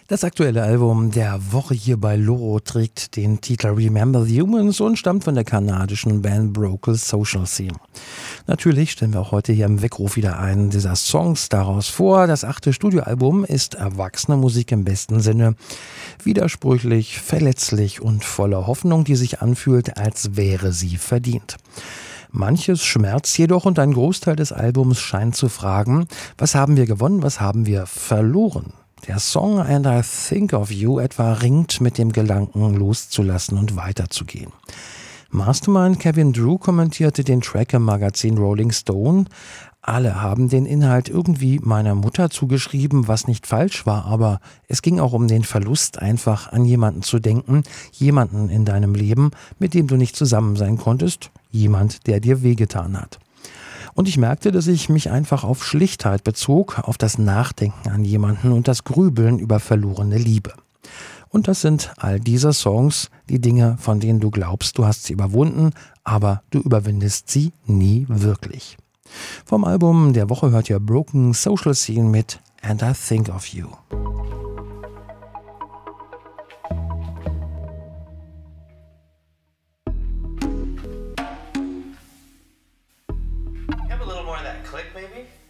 Das aktuelle Album der Woche hier bei Loro trägt den Titel Remember the Humans und stammt von der kanadischen Band Broken Social Scene. Natürlich stellen wir auch heute hier im Weckruf wieder einen dieser Songs daraus vor. Das 8. Studioalbum ist erwachsene Musik im besten Sinne. Widersprüchlich, verletzlich und voller Hoffnung, die sich anfühlt, als wäre sie verdient. Manches schmerzt jedoch und ein Großteil des Albums scheint zu fragen, was haben wir gewonnen, was haben wir verloren? Der Song And I Think of You etwa ringt mit dem Gedanken, loszulassen und weiterzugehen. Mastermind Kevin Drew kommentierte den Track im Magazin Rolling Stone. Alle haben den Inhalt irgendwie meiner Mutter zugeschrieben, was nicht falsch war, aber es ging auch um den Verlust, einfach an jemanden zu denken, jemanden in deinem Leben, mit dem du nicht zusammen sein konntest, jemand, der dir wehgetan hat. Und ich merkte, dass ich mich einfach auf Schlichtheit bezog, auf das Nachdenken an jemanden und das Grübeln über verlorene Liebe. Und das sind all diese Songs, die Dinge, von denen du glaubst, du hast sie überwunden, aber du überwindest sie nie wirklich. Vom Album der Woche hört ihr Broken Social Scene mit And I Think of You. Have a little more of that click, maybe?